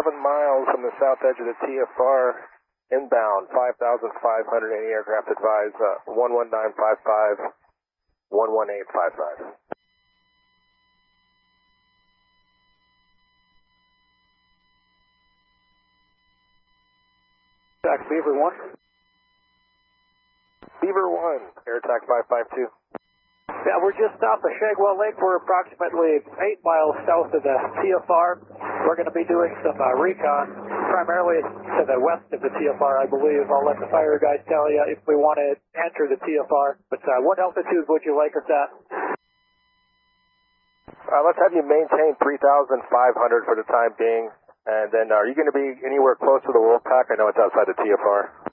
miles from the south edge of the TFR, inbound, 5,500, any aircraft advise, 11955, 11855. Attack Beaver 1. Beaver 1, Air Attack 552. Yeah, we're just south of Shagwell Lake. We're approximately 8 miles south of the TFR. We're going to be doing some recon, primarily to the west of the TFR, I believe. I'll let the fire guys tell you if we want to enter the TFR. But what altitude would you like us at? Let's have you maintain 3,500 for the time being. And then are you going to be anywhere close to the Wolfpack? I know it's outside the TFR.